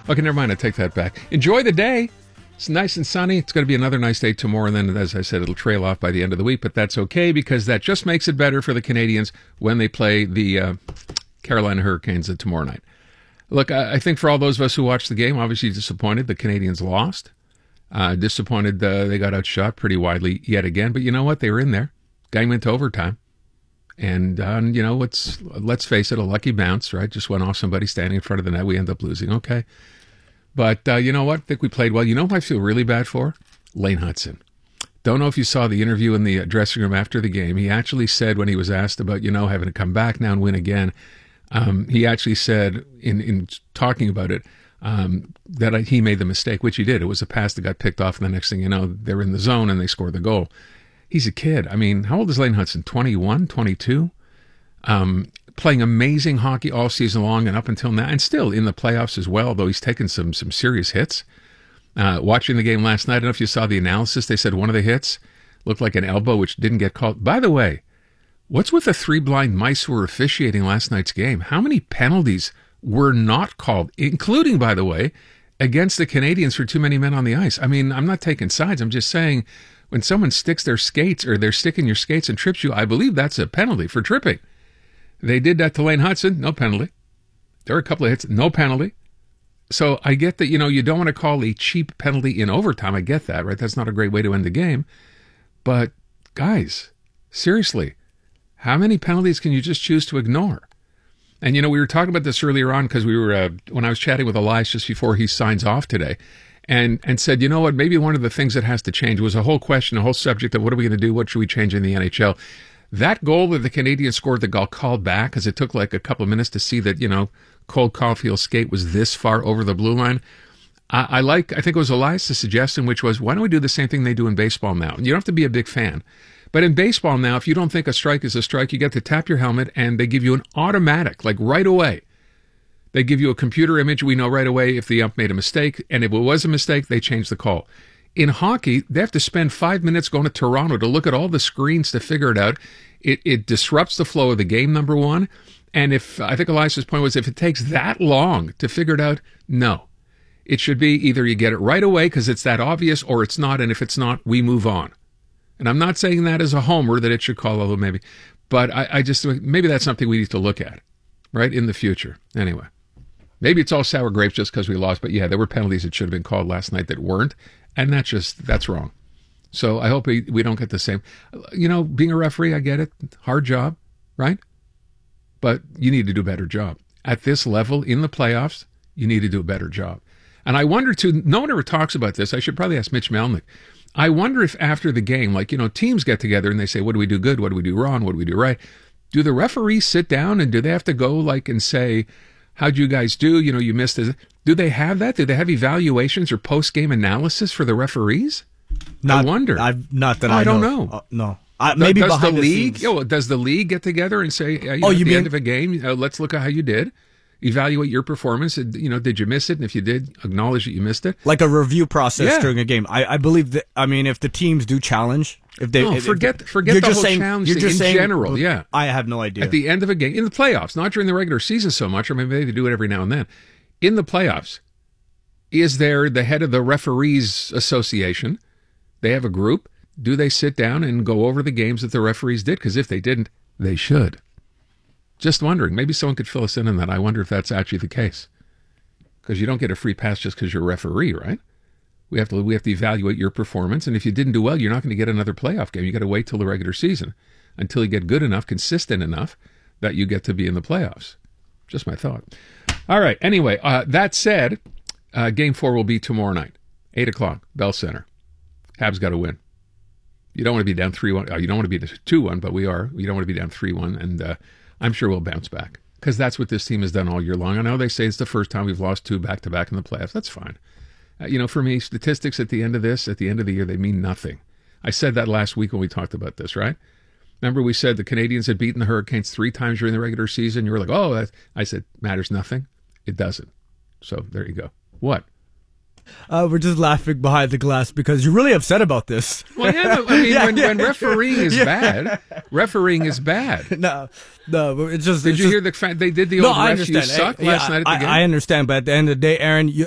Okay, never mind. I take that back. Enjoy the day. It's nice and sunny. It's going to be another nice day tomorrow, and then, as I said, it'll trail off by the end of the week, but that's okay because that just makes it better for the Canadians when they play the Carolina Hurricanes tomorrow night. Look, I think for all those of us who watched the game, obviously disappointed the Canadians lost. Disappointed they got outshot pretty widely yet again, but you know what? They were in there. Game went to overtime. And, let's face it, a lucky bounce, right? Just went off somebody standing in front of the net. We end up losing. Okay. But you know what? I think we played well. You know who I feel really bad for? Lane Hutson. Don't know if you saw the interview in the dressing room after the game. He actually said when he was asked about, having to come back now and win again, he actually said in talking about it that he made the mistake, which he did. It was a pass that got picked off, and the next thing you know, they're in the zone and they score the goal. He's a kid. I mean, how old is Lane Hutson? 21, 22? Playing amazing hockey all season long and up until now, and still in the playoffs as well, though he's taken some serious hits. Watching the game last night, I don't know if you saw the analysis. They said one of the hits looked like an elbow, which didn't get called. By the way, what's with the three blind mice who were officiating last night's game? How many penalties were not called, including, by the way, against the Canadians for too many men on the ice? I mean, I'm not taking sides. I'm just saying when someone sticks their skates or they're sticking your skates and trips you, I believe that's a penalty for tripping. They did that to Lane Hutson, no penalty. There were a couple of hits, no penalty. So I get that, you don't want to call a cheap penalty in overtime. I get that, right? That's not a great way to end the game. But, guys, seriously, how many penalties can you just choose to ignore? And, we were talking about this earlier on because we were, when I was chatting with Elias just before he signs off today, and said, you know what, maybe one of the things that has to change was a whole question, a whole subject of what are we going to do, what should we change in the NHL? That goal that the Canadians scored that got called back, because it took like a couple of minutes to see that, Cole Caulfield's skate was this far over the blue line. I think it was Elias' suggestion, which was, why don't we do the same thing they do in baseball now? And you don't have to be a big fan. But in baseball now, if you don't think a strike is a strike, you get to tap your helmet and they give you an automatic, like right away. They give you a computer image. We know right away if the ump made a mistake. And if it was a mistake, they change the call. In hockey, they have to spend 5 minutes going to Toronto to look at all the screens to figure it out. It disrupts the flow of the game, number one. And I think Elias's point was if it takes that long to figure it out, no. It should be either you get it right away because it's that obvious or it's not. And if it's not, we move on. And I'm not saying that as a homer that it should call, although maybe. But I just, maybe that's something we need to look at, right, in the future. Anyway, maybe it's all sour grapes just because we lost. But yeah, there were penalties that should have been called last night that weren't. And that's wrong. So I hope we don't get the same. Being a referee, I get it. Hard job, right? But you need to do a better job. At this level, in the playoffs, you need to do a better job. And I wonder, too, no one ever talks about this. I should probably ask Mitch Melnick. I wonder if after the game, teams get together and they say, what do we do good? What do we do wrong? What do we do right? Do the referees sit down and do they have to go and say, how'd you guys do? You missed this. Do they have that? Do they have evaluations or post-game analysis for the referees? I wonder. I don't know. No. Maybe does behind the league? The scenes. Does the league get together and say, at the end of a game, let's look at how you did, evaluate your performance. Did you miss it? And if you did, acknowledge that you missed it. Like a review process during a game. I believe that. I mean, if the teams do challenge, forget the whole challenge thing in general. Yeah, I have no idea. At the end of a game, in the playoffs, not during the regular season so much, or maybe they do it every now and then. In the playoffs, is there the head of the referees association? They have a group. Do they sit down and go over the games that the referees did? Because if they didn't, they should. Just wondering. Maybe someone could fill us in on that. I wonder if that's actually the case. Because you don't get a free pass just because you're a referee, right? We have to evaluate your performance. And if you didn't do well, you're not going to get another playoff game. You got to wait till the regular season until you get good enough, consistent enough that you get to be in the playoffs. Just my thought. All right. Anyway, that said, Game 4 will be tomorrow night, 8 o'clock, Bell Center. Habs got to win. You don't want to be down 3-1. You don't want to be 2-1, but we are. You don't want to be down 3-1, and I'm sure we'll bounce back because that's what this team has done all year long. I know they say it's the first time we've lost 2 back-to-back in the playoffs. That's fine. For me, statistics at the end of the year, they mean nothing. I said that last week when we talked about this, right? Remember we said the Canadians had beaten the Hurricanes 3 times during the regular season? You were like, oh, I said, matters nothing. It doesn't. So there you go. What? We're just laughing behind the glass because you're really upset about this. Well, yeah, when refereeing is bad, refereeing is bad. No, it's just. Did you hear the fact they did the old ref you suck last night at the game? I understand, but at the end of the day, Aaron,